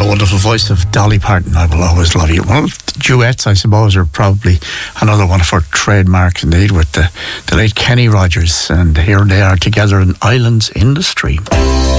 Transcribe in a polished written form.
wonderful voice of Dolly Parton, I Will Always Love You. Well, duets, I suppose, are probably another one of her trademark indeed, with the late Kenny Rogers, and here they are together in Islands in the Stream.